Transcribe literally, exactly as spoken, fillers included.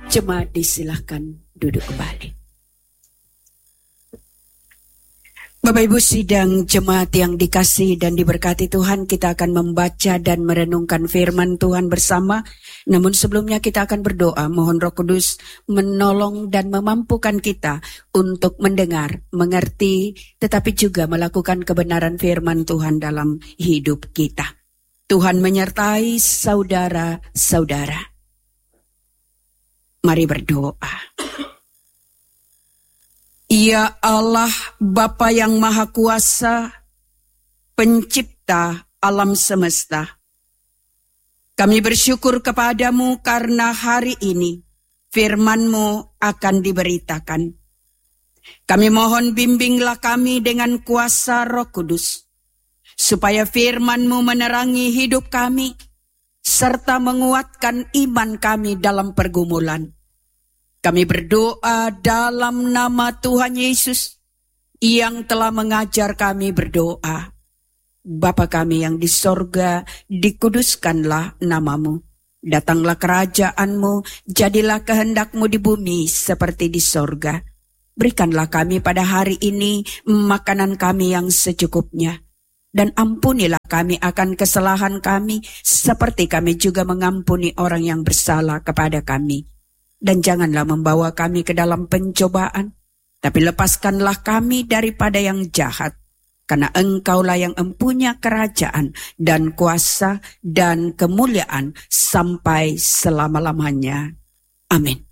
Jemaat disilahkan duduk kembali. Bapak Ibu sidang jemaat yang dikasihi dan diberkati Tuhan, kita akan membaca dan merenungkan firman Tuhan bersama. Namun sebelumnya kita akan berdoa, mohon Roh Kudus menolong dan memampukan kita untuk mendengar, mengerti, tetapi juga melakukan kebenaran firman Tuhan dalam hidup kita. Tuhan menyertai saudara-saudara. Mari berdoa. Ya Allah, Bapa yang Maha Kuasa, Pencipta alam semesta, kami bersyukur kepadamu karena hari ini firman-Mu akan diberitakan. Kami mohon bimbinglah kami dengan kuasa Roh Kudus, supaya firman-Mu menerangi hidup kami, serta menguatkan iman kami dalam pergumulan. Kami berdoa dalam nama Tuhan Yesus yang telah mengajar kami berdoa. Bapa kami yang di sorga, dikuduskanlah namamu. Datanglah kerajaan-Mu, jadilah kehendak-Mu di bumi seperti di sorga. Berikanlah kami pada hari ini makanan kami yang secukupnya. Dan ampunilah kami akan kesalahan kami, seperti kami juga mengampuni orang yang bersalah kepada kami. Dan janganlah membawa kami ke dalam pencobaan, tapi lepaskanlah kami daripada yang jahat. Karena Engkaulah yang empunya kerajaan dan kuasa dan kemuliaan sampai selama-lamanya. Amin.